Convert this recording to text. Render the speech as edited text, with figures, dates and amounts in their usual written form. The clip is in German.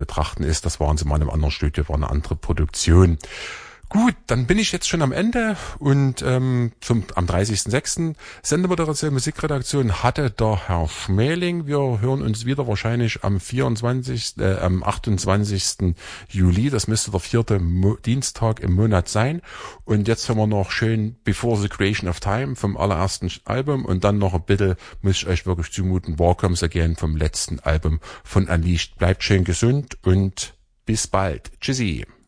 betrachten ist. Das waren sie mal in einem anderen Studio, war eine andere Produktion. Gut, dann bin ich jetzt schon am Ende und am 30.06. Sendemoderation Musikredaktion hatte der Herr Schmäling. Wir hören uns wieder wahrscheinlich am 28. Juli. Das müsste der 4. Dienstag im Monat sein. Und jetzt hören wir noch schön Before the Creation of Time vom allerersten Album und dann noch ein bisschen, muss ich euch wirklich zumuten, War Comes Again vom letzten Album von Unleashed. Bleibt schön gesund und bis bald. Tschüssi.